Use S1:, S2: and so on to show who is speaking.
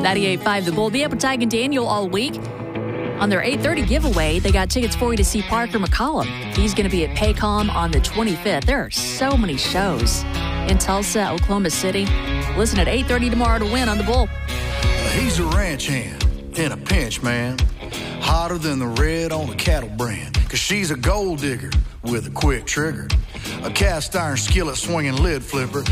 S1: 98.5 The Bull. Be up with Tyke and Daniel all week. On their 8:30 giveaway, they got tickets for you to see Parker McCollum. He's going to be at Paycom on the 25th. There are so many shows in Tulsa, Oklahoma City. Listen at 8:30 tomorrow to win on The Bull.
S2: He's a ranch hand in a pinch, man. Hotter than the red on a cattle brand. 'Cause she's a gold digger with a quick trigger. A cast iron skillet swinging lid flipper.